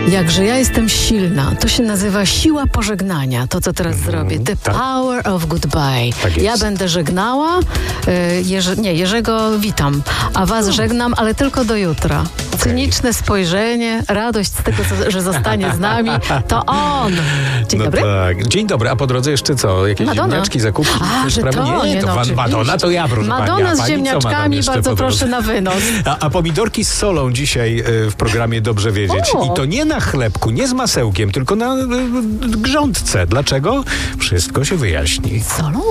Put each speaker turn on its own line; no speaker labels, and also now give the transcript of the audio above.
Jakże ja jestem silna. To się nazywa siła pożegnania. To, co teraz zrobię. The power of goodbye.
Tak
Ja
jest.
będę żegnała. Jerzego witam. A was żegnam, ale tylko do jutra. Cyniczne spojrzenie, radość z tego, że zostanie z nami. To on. Dzień dobry.
Tak. Dzień dobry. A po drodze jeszcze co? Jakieś
Madonna.
ziemniaczki, zakupy?
A, że to? Nie, no,
Madonna to ja, proszę pani.
Madonna
A
z
pani co ma
ziemniaczkami,
tam jeszcze
bardzo
po drodze?
proszę na wynos.
A pomidorki z solą dzisiaj w programie Dobrze Wiedzieć.
O.
I to nie na chlebku, nie z masełkiem, tylko na grządce. Dlaczego? Wszystko się wyjaśni.
Solą?